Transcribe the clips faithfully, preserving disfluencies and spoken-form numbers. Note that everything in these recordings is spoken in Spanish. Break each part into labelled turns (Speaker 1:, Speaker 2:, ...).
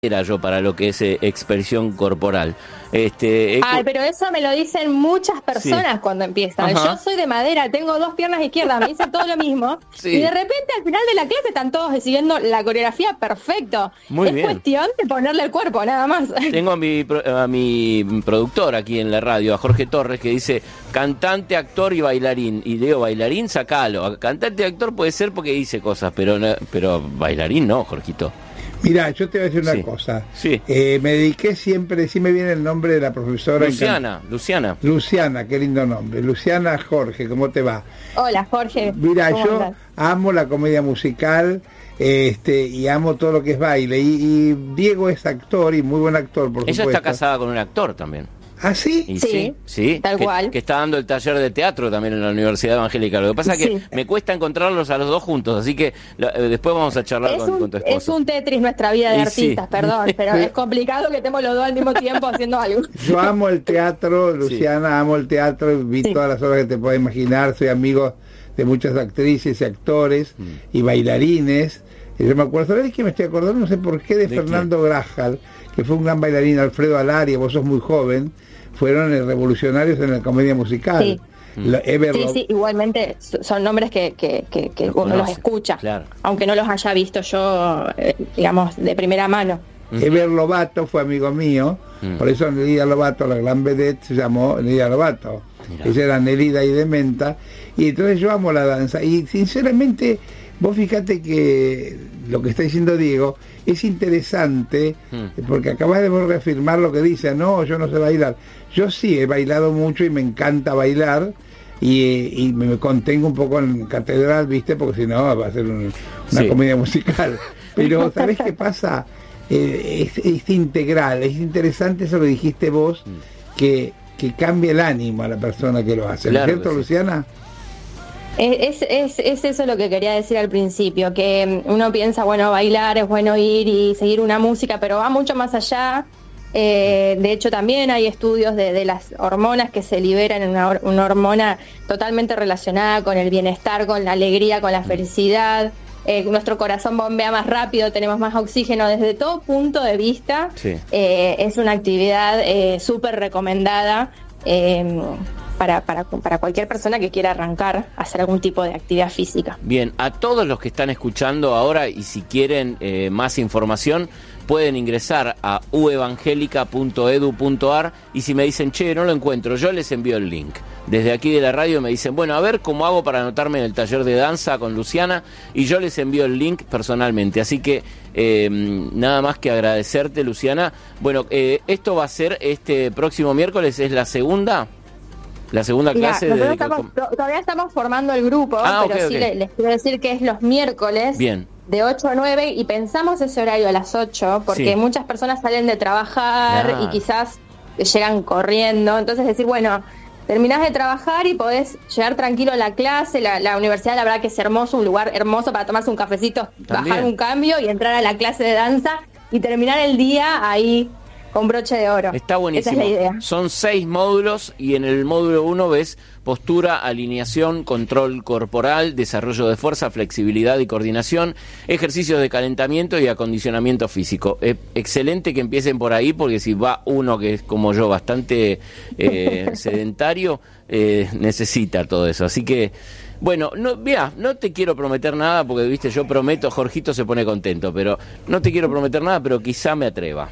Speaker 1: era yo para lo que es eh, expresión corporal. Este, eh,
Speaker 2: Ay, pero eso me lo dicen muchas personas sí. cuando empiezan. Ajá. Yo soy de madera, tengo dos piernas izquierdas, me dicen todo lo mismo. Sí. Y de repente al final de la clase están todos siguiendo la coreografía perfecto. Muy es bien. Cuestión de ponerle el cuerpo, nada más.
Speaker 1: Tengo a mi, a mi productor aquí en la radio, a Jorge Torres, que dice cantante, actor y bailarín. Y digo, bailarín, sacalo. Cantante, actor puede ser porque dice cosas, pero, no, pero bailarín no, Jorgito.
Speaker 3: Mirá, yo te voy a decir una
Speaker 1: sí.
Speaker 3: cosa.
Speaker 1: Sí.
Speaker 3: Eh, me dediqué siempre, sí me viene el nombre de la profesora.
Speaker 1: Luciana, Luciana.
Speaker 3: Luciana, qué lindo nombre. Luciana Jorge, ¿cómo te va?
Speaker 2: Hola, Jorge.
Speaker 3: Mira, yo andas? amo la comedia musical este y amo todo lo que es baile. Y, y Diego es actor y muy buen actor, por
Speaker 1: Ella
Speaker 3: supuesto.
Speaker 1: Ella está casada con un actor también.
Speaker 3: ¿Ah, sí?
Speaker 1: Y
Speaker 2: sí,
Speaker 1: sí, sí,
Speaker 2: tal
Speaker 1: que,
Speaker 2: cual.
Speaker 1: Que está dando el taller de teatro también en la Universidad Evangélica. Lo que pasa es que sí. me cuesta encontrarlos a los dos juntos, así que lo, eh, después vamos a charlar con,
Speaker 2: un,
Speaker 1: con tu esposo.
Speaker 2: Es un Tetris nuestra vida de y artistas, sí. perdón, pero es complicado que estemos los dos al mismo tiempo haciendo algo.
Speaker 3: Yo amo el teatro, Luciana, sí. amo el teatro, vi sí. todas las obras que te puedas imaginar, soy amigo de muchas actrices y actores mm. y bailarines. Y yo me acuerdo, ¿sabés qué me estoy acordando? No sé por qué, de, ¿De Fernando Grajal, que fue un gran bailarín, Alfredo Alaria, vos sos muy joven. Fueron revolucionarios en la comedia musical.
Speaker 2: Sí, la, sí, sí, igualmente son nombres que, que, que, que los uno los escucha, claro. aunque no los haya visto yo, eh, digamos, de primera mano.
Speaker 3: Uh-huh. Eber Lobato fue amigo mío, uh-huh. por eso Nelida Lobato, la gran vedette, se llamó Nelida Lobato. Mirá. Ella era Nelida y Dementa, y entonces yo amo la danza, y sinceramente, vos fíjate que lo que está diciendo Diego es interesante, hmm. porque acabas de reafirmar lo que dice, no, yo no sé bailar. Yo sí he bailado mucho y me encanta bailar, y, y me contengo un poco en catedral, ¿viste? Porque si no va a ser un, una sí. comedia musical. Pero ¿sabés qué pasa? Eh, es, es integral, es interesante eso que dijiste vos, hmm. que, que cambia el ánimo a la persona que lo hace. Claro, ¿no es cierto, sí. Luciana?
Speaker 2: Es, es, es eso lo que quería decir al principio, que uno piensa, bueno, bailar es bueno ir y seguir una música, pero va mucho más allá. Eh, de hecho, también hay estudios de, de las hormonas que se liberan, una, una hormona totalmente relacionada con el bienestar, con la alegría, con la felicidad. Eh, nuestro corazón bombea más rápido, tenemos más oxígeno. Desde todo punto de vista, sí. eh, es una actividad eh, súper recomendada. Eh, Para, para, para cualquier persona que quiera arrancar a hacer algún tipo de actividad física.
Speaker 1: Bien, a todos los que están escuchando ahora y si quieren eh, más información, pueden ingresar a u evangelica punto edu punto ar y si me dicen, che, no lo encuentro, yo les envío el link. Desde aquí de la radio me dicen, bueno, a ver cómo hago para anotarme en el taller de danza con Luciana, y yo les envío el link personalmente. Así que eh, nada más que agradecerte, Luciana. Bueno, eh, esto va a ser este próximo miércoles, ¿es la segunda? La segunda
Speaker 2: Mirá,
Speaker 1: clase
Speaker 2: nosotros
Speaker 1: de...
Speaker 2: estamos, todavía estamos formando el grupo,
Speaker 1: ah,
Speaker 2: pero
Speaker 1: okay,
Speaker 2: sí
Speaker 1: okay.
Speaker 2: les, les quiero decir que es los miércoles.
Speaker 1: Bien.
Speaker 2: De ocho a nueve, y pensamos ese horario a las ocho, porque sí. muchas personas salen de trabajar ah. y quizás llegan corriendo. Entonces decir, bueno, terminás de trabajar y podés llegar tranquilo a la clase. La, la universidad, la verdad que es hermoso, un lugar hermoso para tomarse un cafecito, ¿también? Bajar un cambio y entrar a la clase de danza y terminar el día ahí con broche de oro.
Speaker 1: Está buenísimo.
Speaker 2: Esa es la idea.
Speaker 1: Son seis módulos y en el módulo uno ves postura, alineación, control corporal, desarrollo de fuerza, flexibilidad y coordinación, ejercicios de calentamiento y acondicionamiento físico. Eh, excelente que empiecen por ahí, porque si va uno que es como yo bastante eh, sedentario, eh, necesita todo eso. Así que bueno, no, mira, no te quiero prometer nada, porque viste, yo prometo, Jorgito se pone contento, pero no te quiero prometer nada, pero quizá me atreva.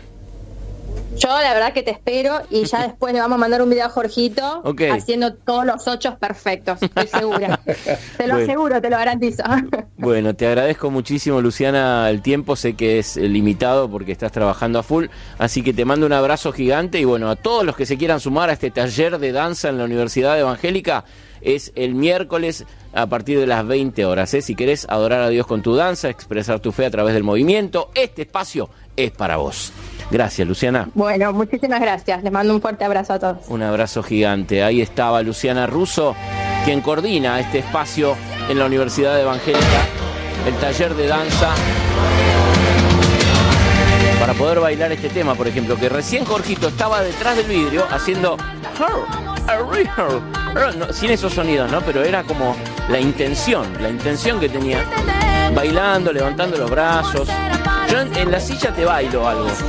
Speaker 2: Yo la verdad que te espero y ya después le vamos a mandar un video a Jorgito okay. haciendo todos los ochos perfectos, estoy segura. Te lo bueno. aseguro, te lo garantizo.
Speaker 1: Bueno, te agradezco muchísimo, Luciana, el tiempo, sé que es limitado porque estás trabajando a full, así que te mando un abrazo gigante y bueno, a todos los que se quieran sumar a este taller de danza en la Universidad Evangélica, es el miércoles a partir de las veinte horas. ¿eh? Si querés adorar a Dios con tu danza, expresar tu fe a través del movimiento, este espacio es para vos. Gracias, Luciana.
Speaker 2: Bueno, muchísimas gracias. Les mando un fuerte abrazo a todos.
Speaker 1: Un abrazo gigante. Ahí estaba Luciana Russo, quien coordina este espacio en la Universidad Evangélica, el taller de danza, para poder bailar este tema, por ejemplo, que recién Jorgito estaba detrás del vidrio haciendo... No, sin esos sonidos, ¿no? Pero era como la intención, la intención que tenía, bailando, levantando los brazos. Yo en, en la silla te bailo algo.